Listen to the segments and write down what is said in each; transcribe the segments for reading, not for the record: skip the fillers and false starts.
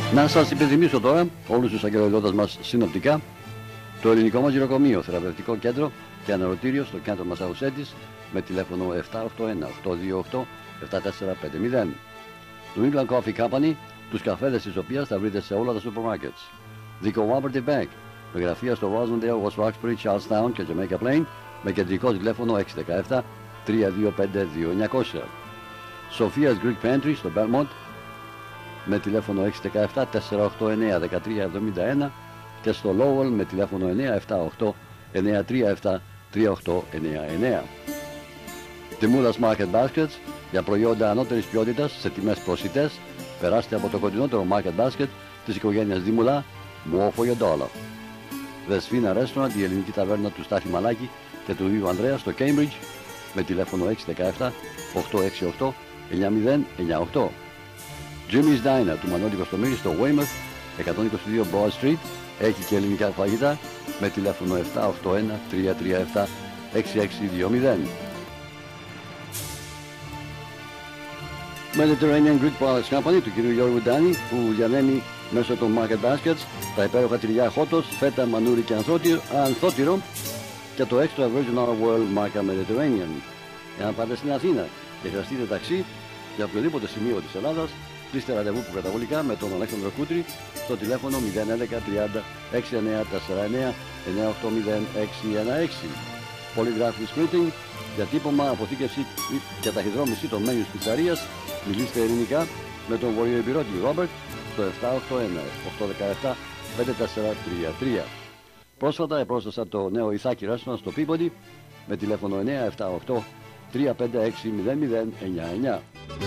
Να σας υπενθυμίσω τώρα όλους τους αγγελοδότες μας συνοπτικά το ελληνικό μας γυροκομείο, θεραπευτικό κέντρο και αναρωτήριο στο κέντρο Μασαουσέτης με τηλέφωνο 781-828-7450. Το England Coffee Company, τους καφέδες της οποίας θα βρείτε σε όλα τα σούπερ μάρκετς. The Cooperative Bank, με γραφεία στο Rosendale, West Roxbury, Charlestown και Jamaica Plain με κεντρικό τηλέφωνο 617 325 2900. Sophia's Greek Pantry στο Belmont με τηλέφωνο 617 489 1371 και στο Lowell με τηλέφωνο 978 937 3899. Τιμούλας Market Baskets για προϊόντα ανώτερης ποιότητας σε τιμές προσιτές. Περάστε από το κοντινότερο Market Basket της οικογένειας Δήμουλα. More for your dollar. Δεσφίνα Restaurant, η ελληνική ταβέρνα του Στάθη Μαλάκη και του Ιου Ανδρέα στο Cambridge με τηλέφωνο 617 868 9098. Jimmy's Diner του Μανώλη Κωστομήρη στο Weymouth 122 Broad Street έχει και ελληνικά φαγητά με τηλέφωνο 781 337 6620. Mediterranean Greek Products Company του κ. Γιώργου Ντάνη που διανέμει μέσω των Market Baskets τα υπέροχα τυριά χότος, φέτα, μανούρι και ανθότυρο και το Extra Virgin Olive Oil μάρκα Mediterranean. Εάν πάτε στην Αθήνα και χρειαστείτε ταξί για οποιοδήποτε σημείο της Ελλάδας, κλείστε ραντεβού προκαταβολικά με τον Αλέξανδρο Κούτρη στο τηλέφωνο 011 30 6949 980 616. Polygraphic Printing, διατύπωμα, αποθήκευση και ταχυδρόμηση των menus πιτσαρίας. Μιλήστε ελληνικά με τον βορειοεπιρώτη Ρόμπερτ στο 781 817 5433. Πρόσφατα επρόσθεσα το νέο Ιθάκη Restaurant στο Peabody με τηλέφωνο 978 356 0099.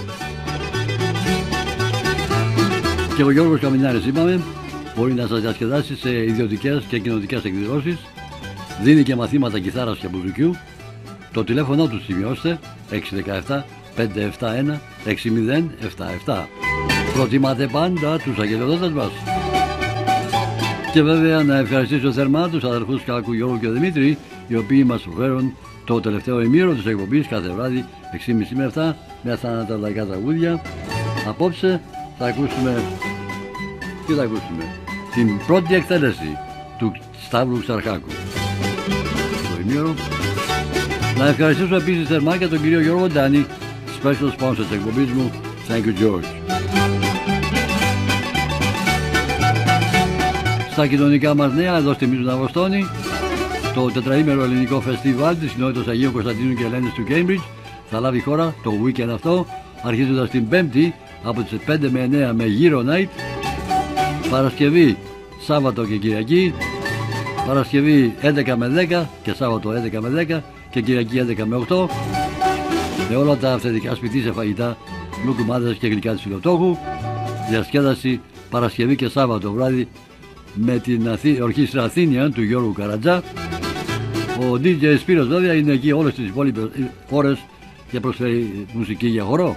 Και ο Γιώργος Καμινάρης είπαμε, μπορεί να σας διασκεδάσει σε ιδιωτικές και κοινοτικές εκδηλώσεις, δίνει και μαθήματα κιθάρας και μπουζουκιού. Το τηλέφωνο του σημειώστε 617 571 6077. Προτιμάτε πάντα τους αγγελοδότες μας. Και βέβαια να ευχαριστήσω θερμά τους αδερφούς Κάκου, Γιώργου και Δημήτρη, οι οποίοι μας φέρουν το τελευταίο ημίρο της εκπομπής κάθε βράδυ 6.30 με 7 με αθάνατα λαϊκά τραγούδια. Απόψε θα ακούσουμε, τι θα ακούσουμε, την πρώτη εκτέλεση του Σταύρου Ξαρχάκου. Το ημίρο. Να ευχαριστήσω επίσης θερμά και τον κύριο Γιώργο Ντάνη, special sponsor της εκπομπής μου. Thank you, George. Στα κοινωνικά μας νέα, εδώ στη Μίζουνα Βοστόνη, το τετραήμερο ελληνικό φεστιβάλ της Κοινότητας Αγίου Κωνσταντίνου και Ελένης του Cambridge θα λάβει χώρα το weekend αυτό, αρχίζοντας την Πέμπτη από τις 5 με 9 με Euro Night, Παρασκευή, Σάββατο και Κυριακή, Παρασκευή 11 με 10 και Σάββατο 11 με 10 και Κυριακή 11 με 8, με όλα τα αυθεντικά σπιτί σε φαγητά, λουκουμάδες και γλυκά της Φιλοτόχου. Διασκέδαση Παρασκευή και Σάββατο βράδυ με την ορχήστρα Αθήνια του Γιώργου Καρατζά. Ο DJ Σπύρος βέβαια είναι εκεί όλες τις υπόλοιπες ώρες και προσφέρει μουσική για χορό.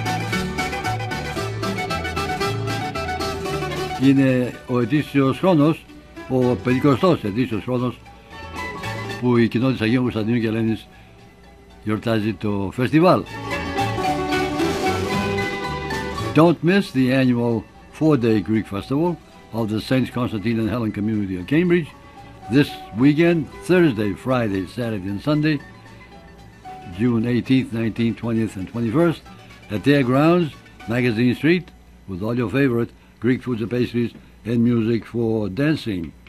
Είναι ο ετήσιος χρόνος, ο 50ος ετήσιος χρόνος που η κοινότητα Αγίου Κωνσταντίνου και Ελένης γιορτάζει το φεστιβάλ. Don't miss the annual 4-day Greek festival of the Saints Constantine and Helen community of Cambridge this weekend, Thursday, Friday, Saturday and Sunday, June 18th, 19th, 20th and 21st at their grounds, Magazine Street, with all your favorite Greek foods and pastries and music for dancing.